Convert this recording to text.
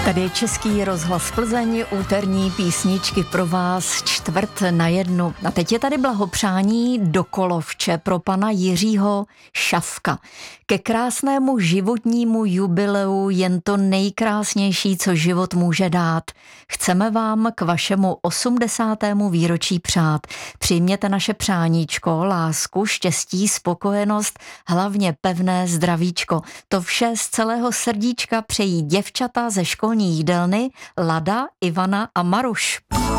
Tady je Český rozhlas Plzeň, úterní písničky pro vás 12:45. A teď je tady blahopřání do Kolovče pro pana Jiřího Šafka. Ke krásnému životnímu jubileu jen to nejkrásnější, co život může dát. Chceme vám k vašemu 80. výročí přát. Přijměte naše přáníčko, lásku, štěstí, spokojenost, hlavně pevné zdravíčko. To vše z celého srdíčka přejí děvčata ze školní jídelny Lada, Ivana a Maruš.